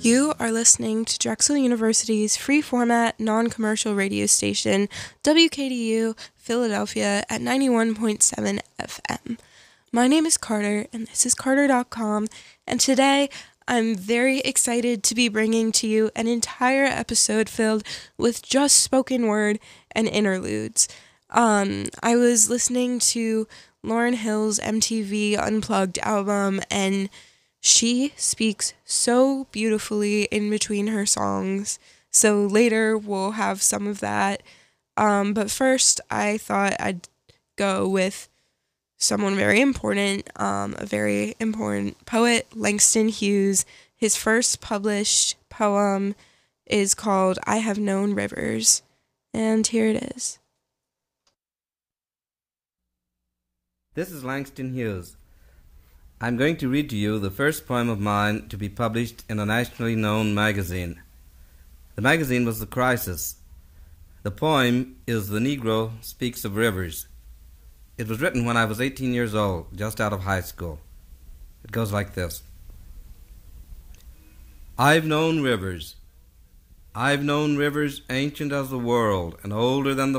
You are listening to Drexel University's free-format, non-commercial radio station, WKDU, Philadelphia at 91.7 FM. My name is Carter, and this is Carter.com, and today I'm very excited to be bringing to you an entire episode filled with just spoken word and interludes. I was listening to Lauryn Hill's MTV Unplugged album, and she speaks so beautifully in between her songs, so later we'll have some of that. But first, I thought I'd go with someone very important, a very important poet, Langston Hughes. His first published poem is called I Have Known Rivers, and here it is. This is Langston Hughes. I'm going to read to you the first poem of mine to be published in a nationally known magazine. The magazine was The Crisis. The poem is The Negro Speaks of Rivers. It was written when I was 18 years old, just out of high school. It goes like this. I've known rivers. I've known rivers ancient as the world and older than the